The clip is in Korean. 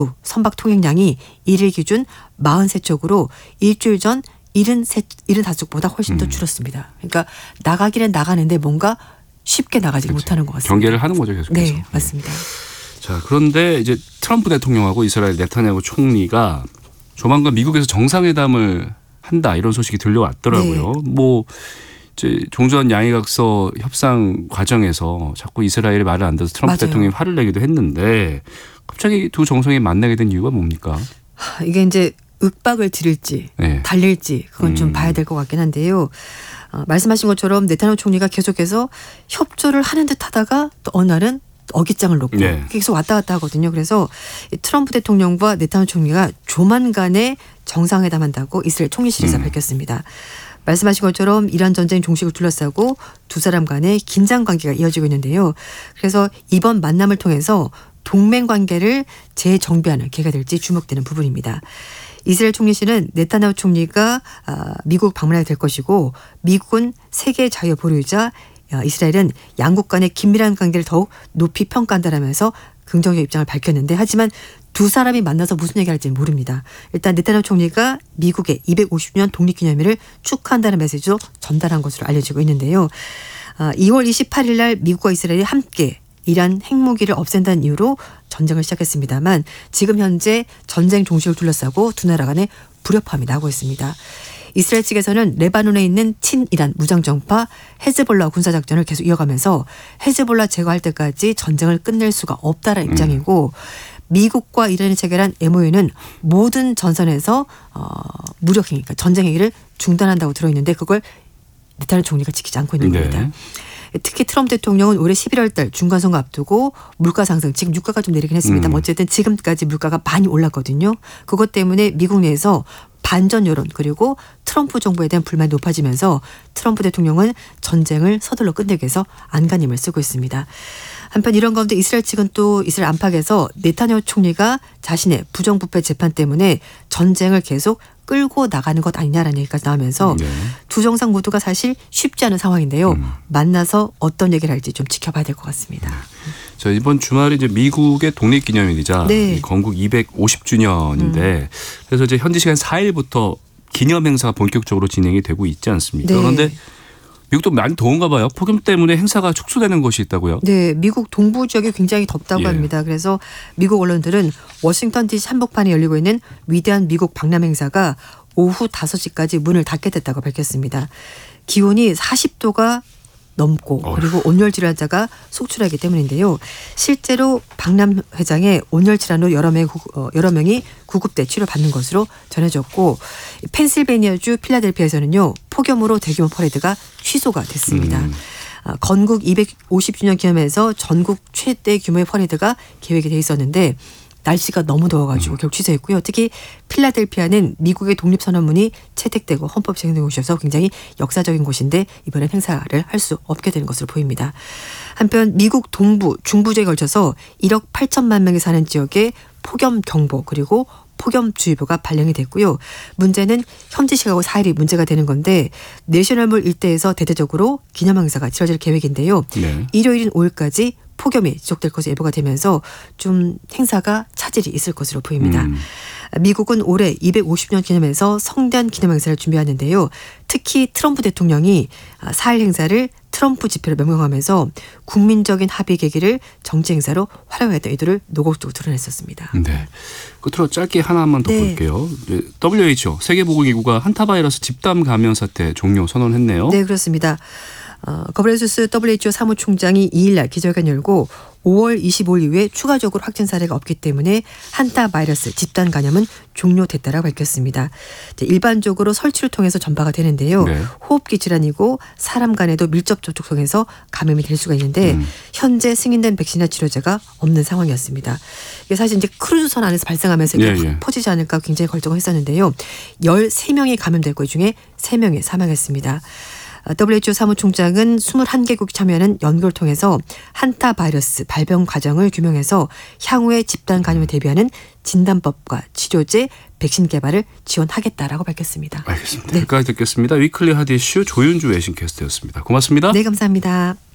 선박 통행량이 1일 기준 43척으로 일주일 전 75척보다 훨씬 더 줄었습니다. 그러니까 나가기는 나가는데 뭔가 쉽게 나가지 못하는 것 같습니다. 경계를 하는 거죠, 계속해서. 네, 맞습니다. 자, 그런데 이제 트럼프 대통령하고 이스라엘 네타냐후 총리가 조만간 미국에서 정상회담을 한다 이런 소식이 들려왔더라고요. 네. 뭐 이제 종전 양해각서 협상 과정에서 자꾸 이스라엘이 말을 안 들어서 트럼프 맞아요. 대통령이 화를 내기도 했는데 갑자기 두 정상이 만나게 된 이유가 뭡니까? 이게 이제 윽박을 지를지 네. 달릴지 그건 좀 봐야 될 것 같긴 한데요. 말씀하신 것처럼 네타냐후 총리가 계속해서 협조를 하는 듯 하다가 또 어느 날은 어깃장을 놓고 네. 계속 왔다 갔다 하거든요. 그래서 트럼프 대통령과 네타냐후 총리가 조만간에 정상회담한다고 이스라엘 총리실에서 밝혔습니다. 말씀하신 것처럼 이란 전쟁 종식을 둘러싸고 두 사람 간의 긴장 관계가 이어지고 있는데요. 그래서 이번 만남을 통해서 동맹 관계를 재정비하는 계기가 될지 주목되는 부분입니다. 이스라엘 총리실은 네타냐후 총리가 미국 방문하게 될 것이고 미국은 세계 자유 보루이자 이스라엘은 양국 간의 긴밀한 관계를 더욱 높이 평가한다라면서 긍정적 입장을 밝혔는데 하지만 두 사람이 만나서 무슨 얘기를 할지는 모릅니다. 일단 네타냐후 총리가 미국의 250주년 독립기념일을 축하한다는 메시지도 전달한 것으로 알려지고 있는데요. 2월 28일 날 미국과 이스라엘이 함께 이란 핵무기를 없앤다는 이유로 전쟁을 시작했습니다만 지금 현재 전쟁 종식을 둘러싸고 두 나라 간의 불협화음이 나고 있습니다. 이스라엘 측에서는 레바논에 있는 친이란 무장정파 헤즈볼라 군사작전을 계속 이어가면서 헤즈볼라 제거할 때까지 전쟁을 끝낼 수가 없다는 입장이고 미국과 이란이 체결한 MOU는 모든 전선에서 무력행위, 그러니까 전쟁 행위를 중단한다고 들어있는데 그걸 네타냐후 총리가 지키지 않고 있는 겁니다. 네. 특히 트럼프 대통령은 올해 11월 달 중간선거 앞두고 물가 상승, 지금 유가가 좀 내리긴 했습니다만 어쨌든 지금까지 물가가 많이 올랐거든요. 그것 때문에 미국 내에서 반전 여론 그리고 트럼프 정부에 대한 불만이 높아지면서 트럼프 대통령은 전쟁을 서둘러 끝내기 위해서 안간힘을 쓰고 있습니다. 한편 이런 가운데 이스라엘 측은 또 이스라엘 안팎에서 네타냐후 총리가 자신의 부정부패 재판 때문에 전쟁을 계속 끌고 나가는 것 아니냐라는 얘기까지 나오면서 네. 두 정상 모두가 사실 쉽지 않은 상황인데요. 만나서 어떤 얘기를 할지 좀 지켜봐야 될 것 같습니다. 자, 이번 주말이 이제 미국의 독립기념일이자 네. 건국 250주년인데 그래서 이제 현지 시간 4일부터 기념 행사가 본격적으로 진행이 되고 있지 않습니까? 네. 그런데 미국도 많이 더운가 봐요. 폭염 때문에 행사가 축소되는 것이 있다고요? 네, 미국 동부 지역이 굉장히 덥다고 예. 합니다. 그래서 미국 언론들은 워싱턴 DC 한복판에 열리고 있는 위대한 미국 박람 행사가 오후 5시까지 문을 닫게 됐다고 밝혔습니다. 기온이 40도가 넘고 그리고 온열 질환자가 속출하기 때문인데요. 실제로 박람 회장에 온열 질환으로 여러 명이 구급대 치료받는 것으로 전해졌고 펜실베니아주 필라델피아에서는요. 폭염으로 대규모 퍼레이드가 취소가 됐습니다. 건국 250주년 기념해서 전국 최대 규모의 퍼레이드가 계획이 돼 있었는데 날씨가 너무 더워가지고 결국 취소했고요. 특히 필라델피아는 미국의 독립선언문이 채택되고 헌법 시행된 곳이어서 굉장히 역사적인 곳인데 이번엔 행사를 할 수 없게 되는 것으로 보입니다. 한편 미국 동부, 중부 지역에 걸쳐서 1억 8천만 명이 사는 지역에 폭염 경보 그리고 폭염주의보가 발령이 됐고요. 문제는 현지 시각으로 4일이 문제가 되는 건데 내셔널몰 일대에서 대대적으로 기념 행사가 치러질 계획인데요. 네. 일요일인 5일까지 폭염이 지속될 것으로 예보가 되면서 좀 행사가 차질이 있을 것으로 보입니다. 미국은 올해 250년 기념해서 성대한 기념 행사를 준비하는데요. 특히 트럼프 대통령이 4일 행사를 트럼프 집회로 명명하면서 국민적인 합의 계기를 정치 행사로 활용했던 의도를 노골적으로 드러냈었습니다. 네. 끝으로 짧게 하나만 더 네. 볼게요. WHO 세계보건기구가 한타바이러스 집단 감염 사태 종료 선언했네요. 네, 그렇습니다. 거브레수스 WHO 사무총장이 2일 날 기자회견 열고 5월 25일 이후에 추가적으로 확진 사례가 없기 때문에 한타 바이러스 집단 감염은 종료됐다라고 밝혔습니다. 일반적으로 설치를 통해서 전파가 되는데요. 네. 호흡기 질환이고 사람 간에도 밀접 접촉 통해서 감염이 될 수가 있는데 현재 승인된 백신이나 치료제가 없는 상황이었습니다. 이게 사실 이제 크루즈선 안에서 발생하면서 이렇게 확 퍼지지 않을까 굉장히 걱정을 했었는데요. 13명이 감염됐고 이 중에 3명이 사망했습니다. WHO 사무총장은 21개국이 참여하는 연구를 통해서 한타 바이러스 발병 과정을 규명해서 향후에 집단 감염에 대비하는 진단법과 치료제, 백신 개발을 지원하겠다라고 밝혔습니다. 알겠습니다. 여기까지 듣겠습니다. 위클리 하드 이슈 조윤주 외신 캐스터였습니다. 고맙습니다. 네, 감사합니다.